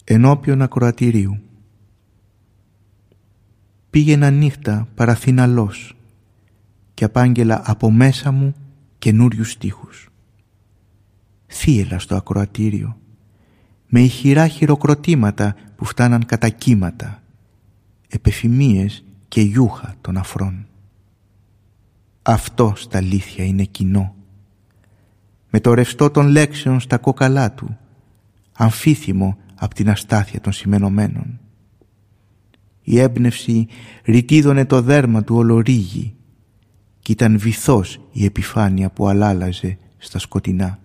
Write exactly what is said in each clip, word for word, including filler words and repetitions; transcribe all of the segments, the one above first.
Ενώπιον ακροατηρίου. Πήγαινα νύχτα παραθυναλός και απάγγελα από μέσα μου καινούριους στίχους. Θύελα στο ακροατήριο με ηχηρά χειροκροτήματα που φτάναν κατά κύματα, επεφημίες και γιούχα των αφρών. Αυτό στα αλήθεια είναι κοινό, με το ρευστό των λέξεων στα κόκαλά του, αμφίθυμο απ' την αστάθεια των σημενωμένων. Η έμπνευση ρητίδωνε το δέρμα του ολορίγη κι ήταν βυθός η επιφάνεια που αλάλαζε στα σκοτεινά.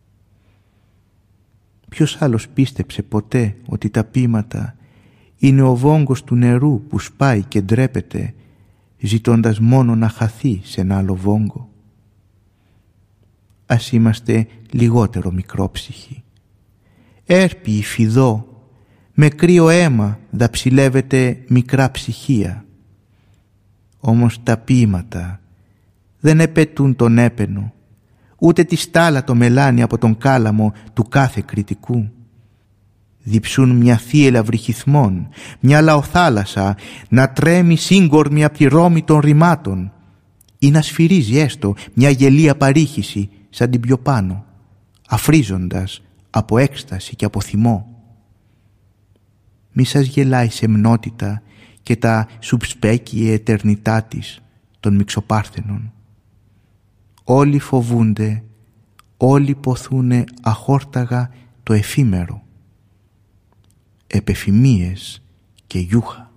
Ποιος άλλος πίστεψε ποτέ ότι τα ποίηματα είναι ο βόγκος του νερού που σπάει και ντρέπεται, ζητώντας μόνο να χαθεί σε ένα άλλο βόγκο? Ας είμαστε λιγότερο μικρόψυχοι. Έρπιοι φιδό, με κρύο αίμα δαψιλεύεται μικρά ψυχία. Όμως τα ποίηματα δεν επαιτούν τον έπαινο, ούτε τη στάλα το μελάνι από τον κάλαμο του κάθε κριτικού. Διψούν μια θύελα βρυχυθμών, μια λαοθάλασσα να τρέμει σύγκορμη απ' τη ρόμη των ρημάτων ή να σφυρίζει έστω μια γελία παρήχηση σαν την πιο πάνω, αφρίζοντας από έκσταση και από θυμό. Μη σας γελάει σεμνότητα και τα σουψπέκιε ετερνιτάτης των μυξοπάρθενων. Όλοι φοβούνται, όλοι ποθούνε αχόρταγα το εφήμερο. Επεφημίες και γιούχα.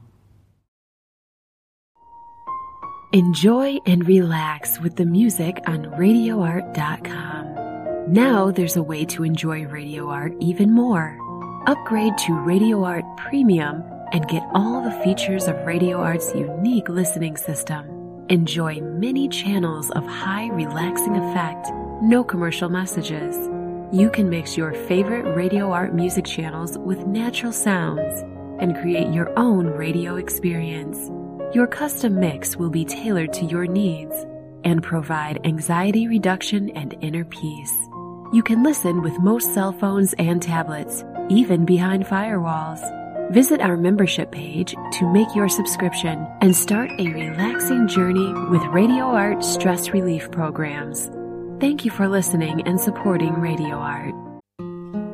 Enjoy and relax with the music on radio art dot com. Now there's a way to enjoy Radio Art even more. Upgrade to Radio Art Premium and get all the features of Radio Art's unique listening system. Enjoy many channels of high relaxing effect, no commercial messages. You can mix your favorite Radio Art music channels with natural sounds and create your own radio experience. Your custom mix will be tailored to your needs and provide anxiety reduction and inner peace. You can listen with most cell phones and tablets, even behind firewalls. Visit our membership page to make your subscription and start a relaxing journey with Radio Art stress relief programs. Thank you for listening and supporting Radio Art.